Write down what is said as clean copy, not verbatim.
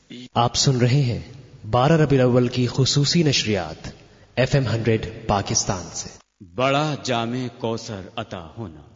आप सुन रहे हैं 12 रबीउल अव्वल की खुसूसी नशरियात FM 100 पाकिस्तान से। बड़ा जामे कौसर अता होना।